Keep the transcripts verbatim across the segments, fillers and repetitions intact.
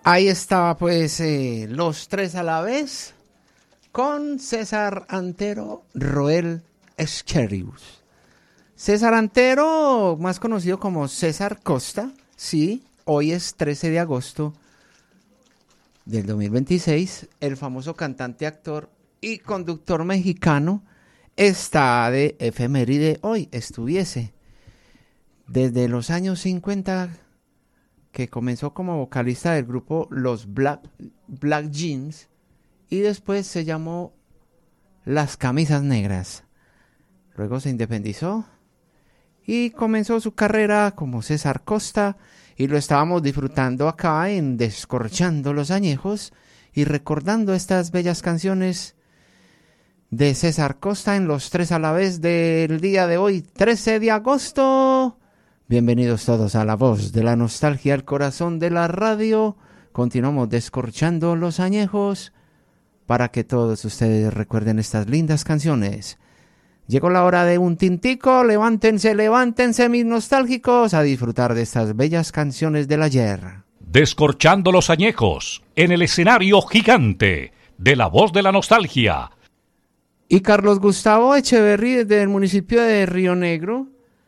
Ahí estaba pues eh, Los Tres a la Vez con César Antero, Roel Esquerius. César Antero, más conocido como César Costa, sí, hoy es trece de agosto del dos mil veintiséis, el famoso cantante, actor y conductor mexicano está de efeméride hoy, estuviese. Desde los años cincuenta, que comenzó como vocalista del grupo Los Black, Black Jeans y después se llamó Las Camisas Negras. Luego se independizó y comenzó su carrera como César Costa y lo estábamos disfrutando acá en Descorchando los Añejos y recordando estas bellas canciones de César Costa en Los Tres a la Vez del día de hoy, trece de agosto. Bienvenidos todos a La Voz de la Nostalgia, el corazón de la radio. Continuamos descorchando los añejos para que todos ustedes recuerden estas lindas canciones. Llegó la hora de un tintico, levántense, levántense mis nostálgicos a disfrutar de estas bellas canciones del ayer. Descorchando los añejos en el escenario gigante de La Voz de la Nostalgia. Y Carlos Gustavo Echeverry desde el municipio de Río Negro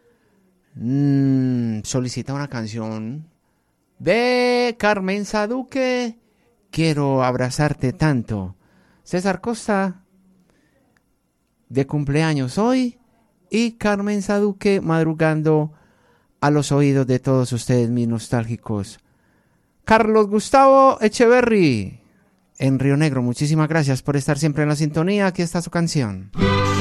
mmm, solicita una canción de Carmen Saduque, Quiero abrazarte tanto. César Costa de cumpleaños hoy y Carmen Saduque madrugando a los oídos de todos ustedes mis nostálgicos. Carlos Gustavo Echeverry en Río Negro, muchísimas gracias por estar siempre en la sintonía. Aquí está su canción.